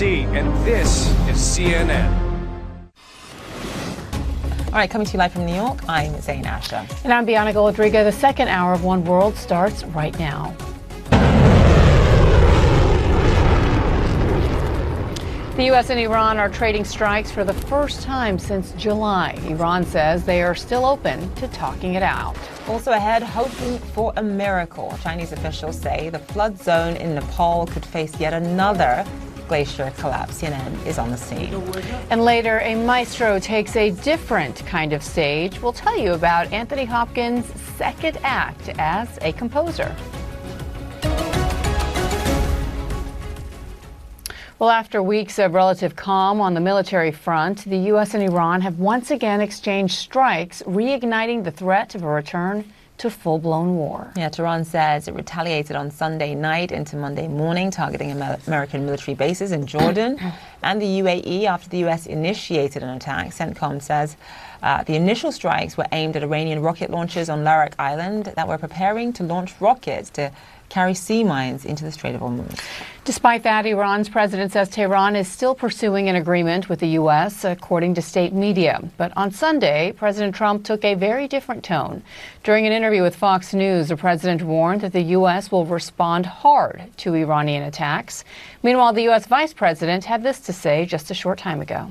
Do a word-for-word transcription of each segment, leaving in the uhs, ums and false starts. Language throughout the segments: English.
C, and this is C N N. All right, coming to you live from New York, I'm Zain Asher. And I'm Bianca Rodrigo. The second hour of One World starts right now. The U S and Iran are trading strikes for the first time since July. Iran says they are still open to talking it out. Also ahead, hoping for a miracle. Chinese officials say the flood zone in Nepal could face yet another glacier collapse. C N N is on the scene. And later, a maestro takes a different kind of stage. We'll tell you about Anthony Hopkins' second act as a composer. Well, after weeks of relative calm on the military front, the U S and Iran have once again exchanged strikes, reigniting the threat of a return to full-blown war. Yeah, Tehran says it retaliated on Sunday night into Monday morning, targeting American military bases in Jordan and the U A E after the U S initiated an attack. CENTCOM says uh, the initial strikes were aimed at Iranian rocket launchers on Larak Island that were preparing to launch rockets to carry sea mines into the Strait of Hormuz. Despite that, Iran's president says Tehran is still pursuing an agreement with the U S, according to state media. But on Sunday, President Trump took a very different tone. During an interview with Fox News, the president warned that the U S will respond hard to Iranian attacks. Meanwhile, the U S vice president had this to say just a short time ago.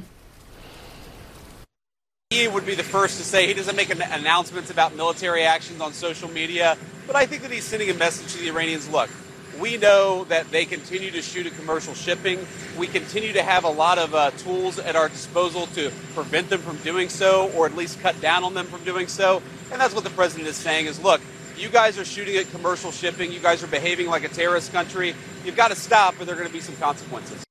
He would be the first to say he doesn't make an announcements about military actions on social media, but I think that he's sending a message to the Iranians. Look, we know that they continue to shoot at commercial shipping. We continue to have a lot of uh, tools at our disposal to prevent them from doing so, or at least cut down on them from doing so. And that's what the president is saying is, look, you guys are shooting at commercial shipping. You guys are behaving like a terrorist country. You've got to stop, or there are going to be some consequences.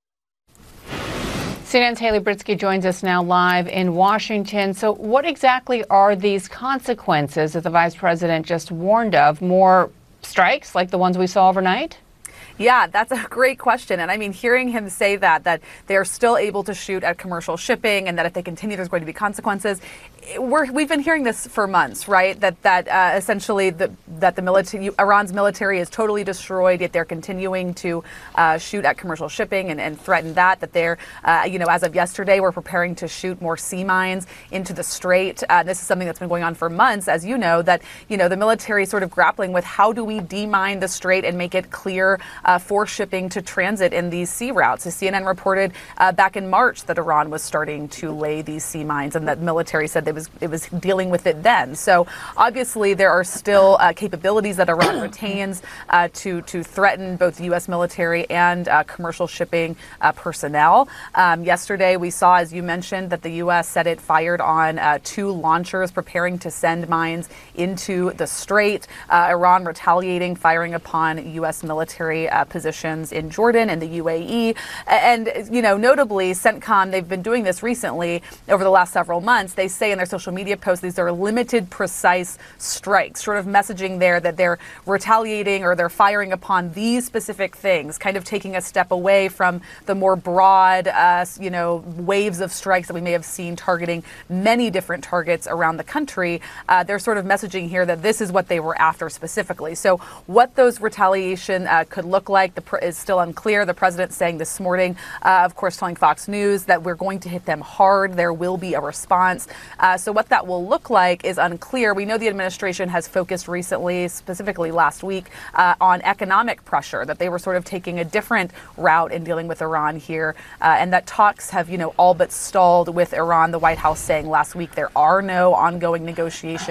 C N N's Haley Britsky joins us now live in Washington. So what exactly are these consequences that the vice president just warned of? More strikes like the ones we saw overnight? Yeah, that's a great question. And I mean, hearing him say that, that they're still able to shoot at commercial shipping and that if they continue, there's going to be consequences. We're, we've been hearing this for months, right? That that uh, essentially the, that the military, Iran's military is totally destroyed, yet they're continuing to uh, shoot at commercial shipping and, and threaten that, that they're, uh, you know, as of yesterday, we're preparing to shoot more sea mines into the strait. Uh, this is something that's been going on for months, as you know, that, you know, the military is sort of grappling with how do we demine the strait and make it clear uh, for shipping to transit in these sea routes. The C N N reported uh, back in March that Iran was starting to lay these sea mines and that military said it was it was dealing with it then. So obviously there are still uh, capabilities that Iran retains uh, to to threaten both the U S military and uh, commercial shipping uh, personnel. Um, yesterday we saw, as you mentioned, that the U S said it fired on uh, two launchers preparing to send mines into the strait. Uh, Iran retaliating, firing upon U S military uh, positions in Jordan and the U A E. And, you know, notably, CENTCOM, they've been doing this recently over the last several months. They say in their social media posts these are limited, precise strikes, sort of messaging there that they're retaliating or they're firing upon these specific things, kind of taking a step away from the more broad, uh, you know, waves of strikes that we may have seen targeting many different targets around the country. Uh, they're sort of messaging here that this is what they were after specifically. So what those retaliation uh, could look like the pr- is still unclear. The president saying this morning, uh, of course, telling Fox News that we're going to hit them hard. There will be a response. Uh, so what that will look like is unclear. We know the administration has focused recently, specifically last week, uh, on economic pressure, that they were sort of taking a different route in dealing with Iran here, uh, and that talks have, you know, all but stalled with Iran. The White House saying last week there are no ongoing negotiations.